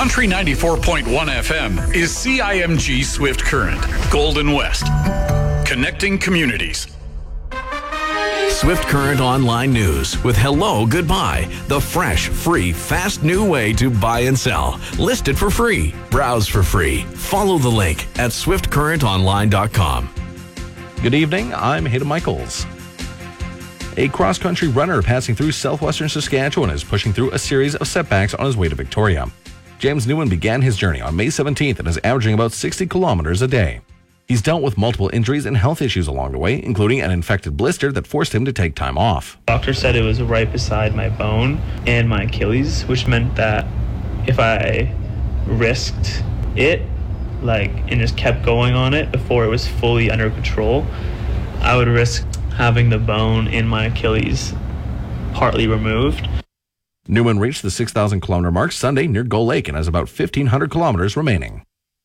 Country 94.1 FM is CIMG Swift Current, Golden West. Connecting communities. Swift Current Online News with Hello Goodbye, the fresh, free, fast new way to buy and sell. List it for free, browse for free. Follow the link at swiftcurrentonline.com. Good evening, I'm Hayden Michaels. A cross-country runner passing through southwestern Saskatchewan is pushing through a series of setbacks on his way to Victoria. James Newman began his journey on May 17th and is averaging about 60 kilometers a day. He's dealt with multiple injuries and health issues along the way, including an infected blister that forced him to take time off. Doctor said it was right beside my bone and my Achilles, which meant that if I risked it, and just kept going on it before it was fully under control, I would risk having the bone in my Achilles partly removed. Newman reached the 6,000 kilometer mark Sunday near Gull Lake and has about 1,500 kilometers remaining.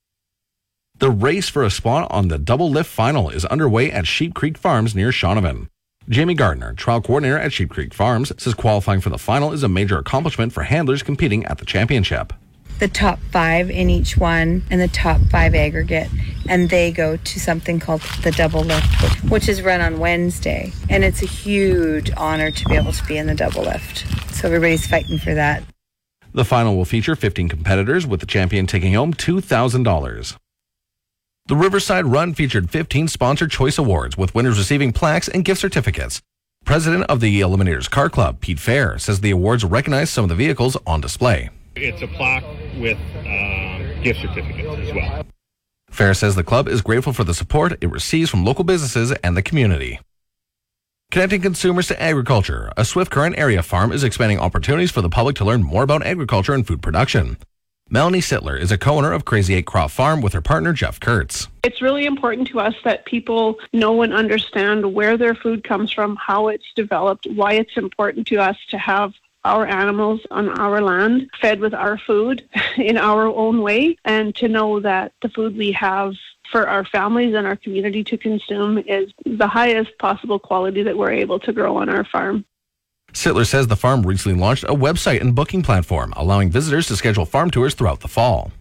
The race for a spot on the double lift final is underway at Sheep Creek Farms near Shaunavon. Jamie Gardner, trial coordinator at Sheep Creek Farms, says qualifying for the final is a major accomplishment for handlers competing at the championship. The top 5 in each one and the top 5 aggregate, and they go to something called the double lift, which is run on Wednesday, and it's a huge honor to be able to be in the double lift. So everybody's fighting for that. The final will feature 15 competitors, with the champion taking home $2,000. The Riverside Run featured 15 sponsored choice awards, with winners receiving plaques and gift certificates. President of the Eliminators Car Club, Pete Fair, says the awards recognize some of the vehicles on display. It's a plaque with gift certificates as well. Fair says the club is grateful for the support it receives from local businesses and the community. Connecting consumers to agriculture, a Swift Current area farm is expanding opportunities for the public to learn more about agriculture and food production. Melanie Sittler is a co-owner of Crazy 8 Crop Farm with her partner Jeff Kurtz. It's really important to us that people know and understand where their food comes from, how it's developed, why it's important to us to have our animals on our land fed with our food in our own way, and to know that the food we have for our families and our community to consume is the highest possible quality that we're able to grow on our farm. Sittler says the farm recently launched a website and booking platform, allowing visitors to schedule farm tours throughout the fall.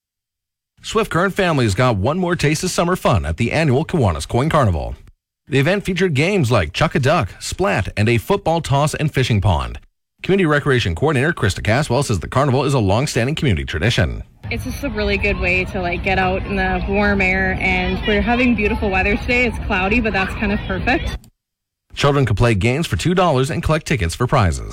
Swift Current families got one more taste of summer fun at the annual Kiwanis Coin Carnival. The event featured games like Chuck a Duck, Splat, and a football toss and fishing pond. Community Recreation Coordinator Krista Caswell says the carnival is a long-standing community tradition. It's just a really good way to get out in the warm air, and we're having beautiful weather today. It's cloudy, but that's kind of perfect. Children can play games for $2 and collect tickets for prizes.